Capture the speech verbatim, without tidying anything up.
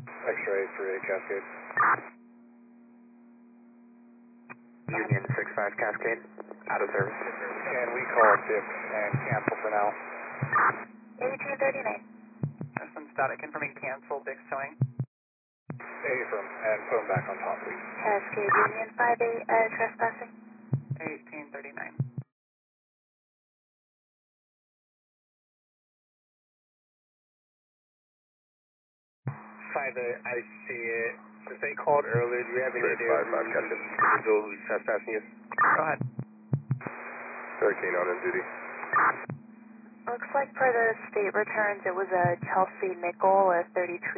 X-ray three eight Cascade. Union six five Cascade, out of service. Can we call Dick and cancel for now? eighteen thirty-nine. Some static confirming cancel, Dick's showing. Affirm, and put him back on top, please. Cascade Union five eight, uh, trespassing. eighteen thirty-nine. five eight, I see it. Since they called earlier, do you have any idea five five Cascade. individual who's trespassing you? Go ahead. thirteen on in duty. Looks like for the state returns, it was a Chelsea Nickel, a thirty-two.